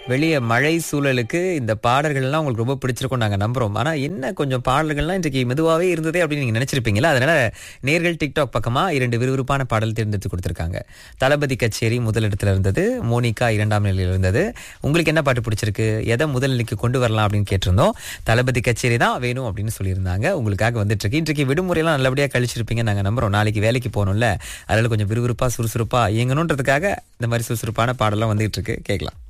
வெளிய மழை சூழலுக்கு இந்த பாடல்கள்லாம் உங்களுக்கு ரொம்ப பிடிச்சிருக்கும் நாங்க நம்புறோம். ஆனா என்ன கொஞ்சம் பாடல்கள்லாம் இன்றைக்கு மெதுவாவே இருந்ததே அப்படின்னு நீங்க நினைச்சிருப்பீங்களா? அதனால நேர்கள் டிக்டாக் பக்கமா 2 விறுவிறுப்பான பாடல் தேர்ந்தெடுத்து கொடுத்திருக்காங்க. தளபதி கச்சேரி முதல் இடத்துல இருந்தது, மோனிகா 2ஆம் நிலையில் இருந்தது. உங்களுக்கு என்ன பாட்டு பிடிச்சிருக்கு, எதை முதல் நிலைக்கு கொண்டு வரலாம் அப்படின்னு கேட்டிருந்தோம். தளபதி கச்சேரி தான் வேணும் அப்படின்னு சொல்லியிருந்தாங்க. உங்களுக்காக வந்துட்டு இருக்கு. இன்றைக்கு விடுமுறையெல்லாம் நல்லபடியா கழிச்சிருப்பீங்க நாங்க நம்புறோம். நாளைக்கு வேலைக்கு போகணும்ல, அதனால கொஞ்சம் விறுவிறுப்பா சுறுசுறுப்பா இயங்கணுன்றதுக்காக இந்த மாதிரி சுறுசுறுப்பான பாடலாம் வந்துட்டு இருக்கு. கேட்கலாம்.